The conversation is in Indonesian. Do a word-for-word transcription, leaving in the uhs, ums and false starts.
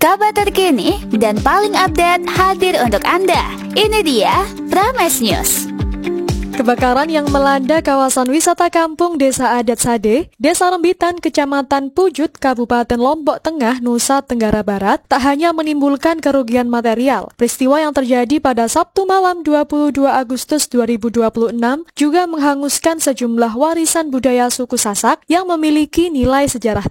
Kabar terkini dan paling update hadir untuk Anda. Ini dia Prames News. Kebakaran yang melanda kawasan wisata kampung Desa Adat Sade, Desa Rembitan, Kecamatan Pujut, Kabupaten Lombok Tengah, Nusa Tenggara Barat, tak hanya menimbulkan kerugian material. Peristiwa yang terjadi pada Sabtu malam dua puluh dua Agustus dua ribu dua puluh enam juga menghanguskan sejumlah warisan budaya suku Sasak yang memiliki nilai sejarah